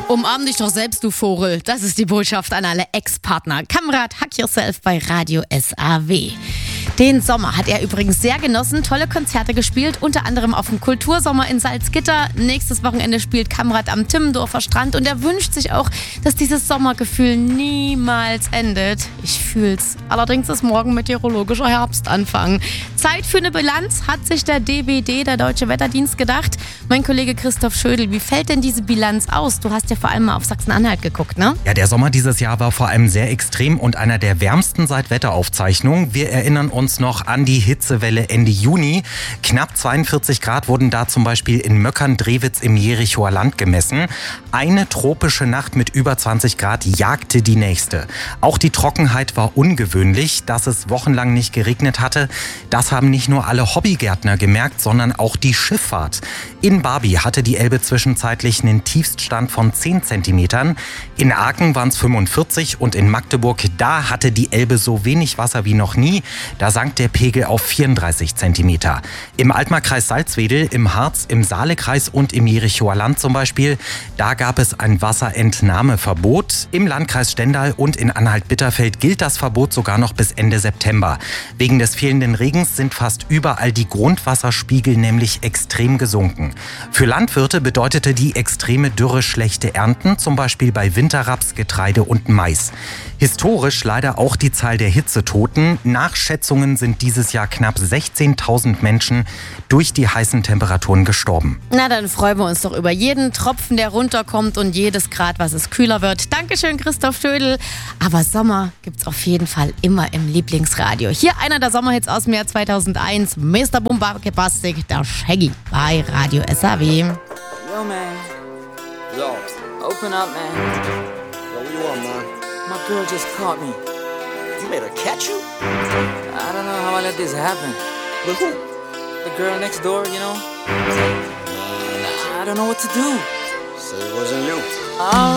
Umarm dich doch selbst, du Vogel. Das ist die Botschaft an alle Ex-Partner. Kamrat, Hack Yourself bei Radio SAW. Den Sommer hat er übrigens sehr genossen, tolle Konzerte gespielt, unter anderem auf dem Kultursommer in Salzgitter. Nächstes Wochenende spielt Kamrat am Timmendorfer Strand und er wünscht sich auch, dass dieses Sommergefühl niemals endet. Ich fühl's. Allerdings ist morgen meteorologischer Herbstanfang. Zeit für eine Bilanz hat sich der DWD, der Deutsche Wetterdienst, gedacht. Mein Kollege Christoph Schödel, wie fällt denn diese Bilanz aus? Du hast ja vor allem mal auf Sachsen-Anhalt geguckt, ne? Ja, der Sommer dieses Jahr war vor allem sehr extrem und einer der wärmsten seit Wetteraufzeichnungen. Wir erinnern uns noch an die Hitzewelle Ende Juni. Knapp 42 Grad wurden da zum Beispiel in Möckern-Drewitz im Jerichoer Land gemessen. Eine tropische Nacht mit über 20 Grad jagte die nächste. Auch die Trockenheit war ungewöhnlich, dass es wochenlang nicht geregnet hatte. Das haben nicht nur alle Hobbygärtner gemerkt, sondern auch die Schifffahrt. In Barby hatte die Elbe zwischenzeitlich einen Tiefststand von 10 Zentimetern. In Aachen waren es 45 und in Magdeburg, da hatte die Elbe so wenig Wasser wie noch nie. Da sank der Pegel auf 34 Zentimeter. Im Altmarkkreis Salzwedel, im Harz, im Saalekreis und im Jerichoer Land zum Beispiel, da gab es ein Wasserentnahmeverbot. Im Landkreis Stendal und in Anhalt-Bitterfeld gilt das Verbot sogar noch bis Ende September. Wegen des fehlenden Regens sind fast überall die Grundwasserspiegel nämlich extrem gesunken. Für Landwirte bedeutete die extreme Dürre schlechte Ernten, zum Beispiel bei Winterraps, Getreide und Mais. Historisch leider auch die Zahl der Hitzetoten. Nach Schätzungen sind dieses Jahr knapp 16.000 Menschen durch die heißen Temperaturen gestorben. Na, dann freuen wir uns doch über jeden Tropfen, der runterkommt und jedes Grad, was es kühler wird. Dankeschön, Christoph Schödel. Aber Sommer gibt's auf jeden Fall immer im Lieblingsradio. Hier einer der Sommerhits aus dem Jahr 2001. Mr. Bombastic, der Shaggy bei Radio SAW. Yo, man. Yo. Open up, man. Yo, what you want, man? My girl just caught me. You made her catch you? I don't know how I let this happen. With who? The girl next door, you know? I don't know what to do. So it wasn't you.